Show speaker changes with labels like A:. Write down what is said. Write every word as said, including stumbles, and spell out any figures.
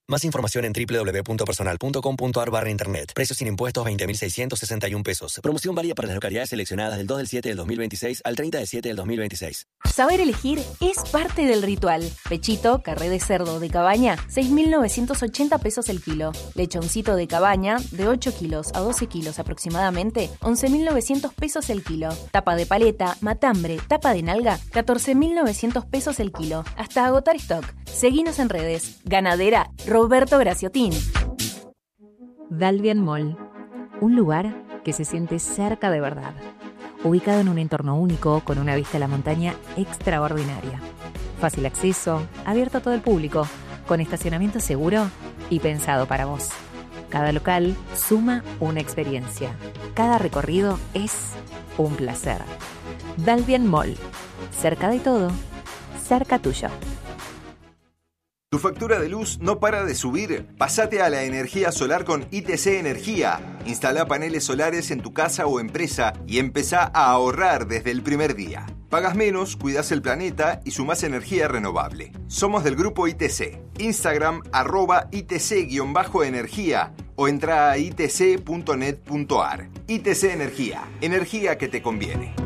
A: Más información en doble u doble u doble u punto personal punto com punto a r barra internet. Precios sin impuestos veinte mil seiscientos sesenta y uno pesos. Promoción válida para las localidades seleccionadas del dos del siete del dos mil veintiséis al treinta del siete del dos mil veintiséis.
B: Saber elegir es parte del ritual. Pechito, carré de cerdo de cabaña, seis mil novecientos ochenta pesos el kilo. Lechoncito de cabaña, de ocho kilos a doce kilos aproximadamente, once mil novecientos pesos el kilo. Tapa de paleta, matambre, tapa de nalga, catorce mil novecientos pesos el kilo. Hasta agotar stock. Seguinos en redes. Ganadera Roberto Graciotín.
C: Dalvian Mall, un lugar que se siente cerca de verdad, ubicado en un entorno único con una vista a la montaña extraordinaria. Fácil acceso, abierto a todo el público, con estacionamiento seguro y pensado para vos. Cada local suma una experiencia. Cada recorrido es un placer. Dalvian Mall, cerca de todo, cerca tuyo.
D: ¿Tu factura de luz no para de subir? Pásate a la energía solar con I T C Energía. Instala paneles solares en tu casa o empresa y empezá a ahorrar desde el primer día. Pagas menos, cuidas el planeta y sumás energía renovable. Somos del grupo I T C. Instagram arroba I T C-energía o entra a i t c punto net punto a r. I T C Energía. Energía que te conviene.